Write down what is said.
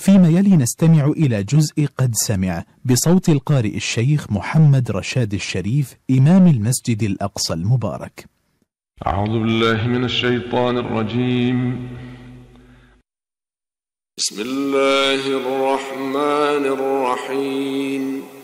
فيما يلي نستمع إلى جزء قد سمع بصوت القارئ الشيخ محمد رشاد الشريف إمام المسجد الأقصى المبارك. أعوذ بالله من الشيطان الرجيم. بسم الله الرحمن الرحيم.